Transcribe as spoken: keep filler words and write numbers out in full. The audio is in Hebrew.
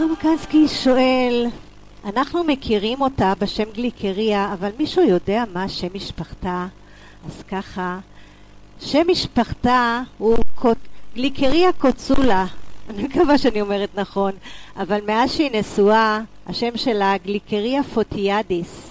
קנסקי שואל, אנחנו מכירים אותה בשם גליקריה, אבל מישהו יודע מה שם משפחתה? אז ככה, שם משפחתה הוא גליקריה קוצולה, אני מקווה שאני אומרת נכון, אבל מאז שהיא נשואה, השם שלה גליקריה פוטיאדיס.